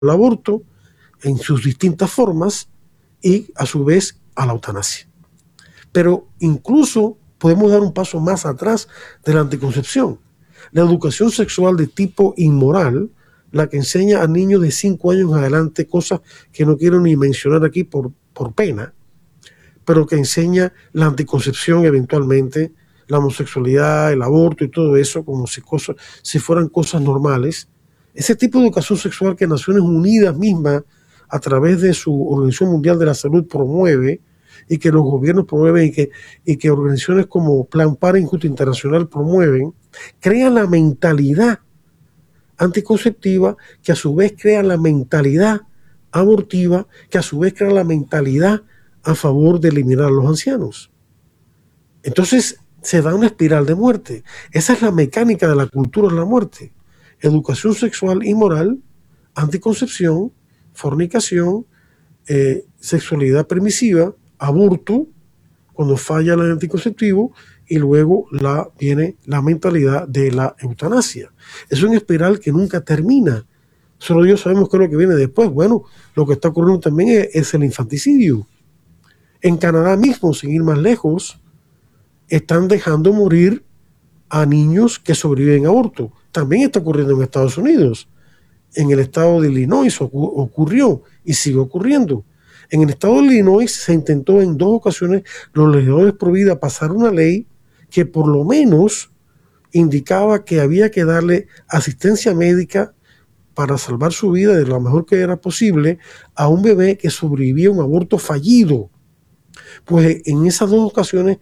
al aborto en sus distintas formas y a su vez a la eutanasia. Pero incluso podemos dar un paso más atrás de la anticoncepción. La educación sexual de tipo inmoral, la que enseña a niños de 5 años en adelante cosas que no quiero ni mencionar aquí por pena, pero que enseña la anticoncepción eventualmente, la homosexualidad, el aborto y todo eso, como si fueran cosas normales. Ese tipo de educación sexual que Naciones Unidas misma, a través de su Organización Mundial de la Salud, promueve, y que los gobiernos promueven, y que organizaciones como Plan Parenthood Internacional promueven, crea la mentalidad anticonceptiva, que a su vez crea la mentalidad abortiva, que a su vez crea la mentalidad a favor de eliminar a los ancianos. Entonces se da una espiral de muerte. Esa es la mecánica de la cultura de la muerte. Educación sexual y moral, anticoncepción, fornicación, sexualidad permisiva, aborto, cuando falla el anticonceptivo, y luego viene la mentalidad de la eutanasia. Es una espiral que nunca termina. Solo Dios sabemos qué es lo que viene después. Bueno, lo que está ocurriendo también es el infanticidio. En Canadá mismo, sin ir más lejos, están dejando morir a niños que sobreviven a aborto. También está ocurriendo en Estados Unidos. En el estado de Illinois ocurrió y sigue ocurriendo. En el estado de Illinois se intentó en 2 ocasiones, los legisladores pro vida, pasar una ley que por lo menos indicaba que había que darle asistencia médica para salvar su vida de lo mejor que era posible a un bebé que sobrevivía a un aborto fallido. Pues en esas 2 ocasiones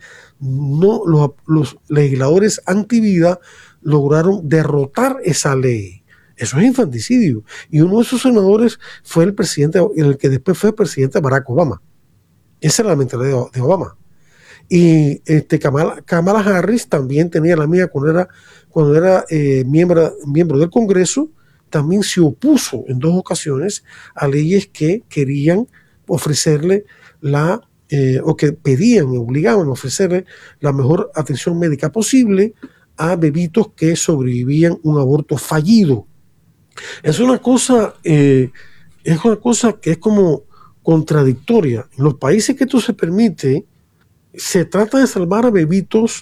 los legisladores antivida lograron derrotar esa ley. Eso es infanticidio. Y uno de esos senadores fue el que después fue el presidente Barack Obama. Esa era la mentalidad de Obama. Y Kamala Harris también tenía la mía cuando era miembro del Congreso. También se opuso en 2 ocasiones a leyes que querían ofrecerle o que pedían y obligaban a ofrecerle la mejor atención médica posible a bebitos que sobrevivían un aborto fallido. Es una cosa que es como contradictoria. En los países que esto se permite, se trata de salvar a bebitos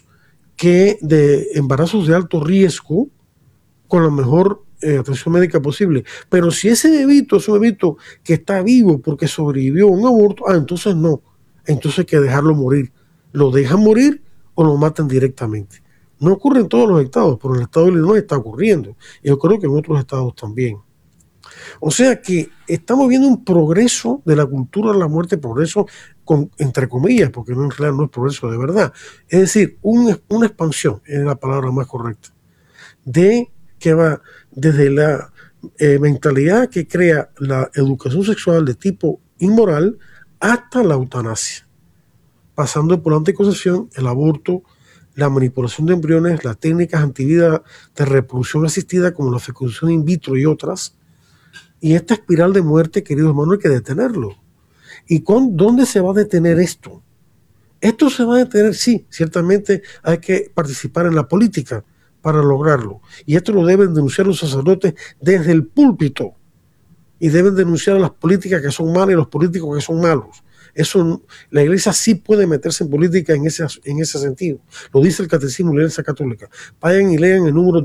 de embarazos de alto riesgo con la mejor atención médica posible. Pero si ese bebito es un bebito que está vivo porque sobrevivió a un aborto, entonces no. Entonces hay que dejarlo morir. Lo dejan morir o lo matan directamente. No ocurre en todos los estados, pero en el estado de Illinois está ocurriendo. Y yo creo que en otros estados también. O sea que estamos viendo un progreso de la cultura de la muerte, progreso entre comillas, porque en realidad no es progreso de verdad. Es decir, una expansión, es la palabra más correcta, que va desde la mentalidad que crea la educación sexual de tipo inmoral hasta la eutanasia, pasando por la anticoncepción, el aborto, la manipulación de embriones, las técnicas antivida de reproducción asistida como la fecundación in vitro y otras. Y esta espiral de muerte, queridos hermanos, hay que detenerlo. ¿Y dónde se va a detener esto? Esto se va a detener, sí, ciertamente hay que participar en la política para lograrlo. Y esto lo deben denunciar los sacerdotes desde el púlpito. Y deben denunciar a las políticas que son malas y los políticos que son malos. La Iglesia sí puede meterse en política en ese sentido. Lo dice el Catecismo de la Iglesia Católica. Vayan y lean el número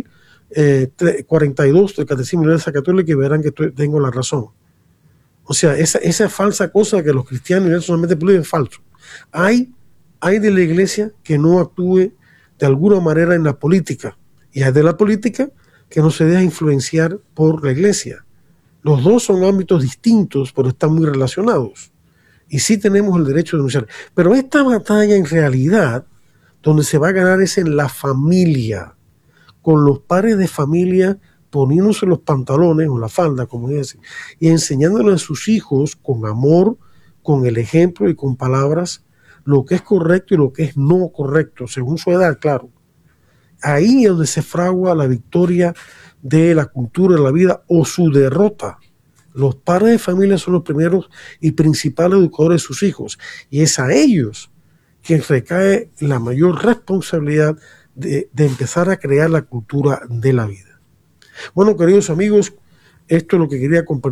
2042 del Catecismo de la Iglesia Católica y verán que tengo la razón. O sea, esa falsa cosa que los cristianos solamente políticos es falso. Hay de la Iglesia que no actúe de alguna manera en la política, y hay de la política que no se deja influenciar por la Iglesia. Los dos son ámbitos distintos, pero están muy relacionados. Y sí tenemos el derecho de denunciar. Pero esta batalla en realidad, donde se va a ganar es en la familia, con los padres de familia poniéndose los pantalones o la falda, como dicen, y enseñándole a sus hijos con amor, con el ejemplo y con palabras, lo que es correcto y lo que es no correcto, según su edad, claro. Ahí es donde se fragua la victoria de la cultura de la vida o su derrota. Los padres de familia son los primeros y principales educadores de sus hijos, y es a ellos quien recae la mayor responsabilidad de empezar a crear la cultura de la vida. Bueno, queridos amigos, Esto es lo que quería compartir.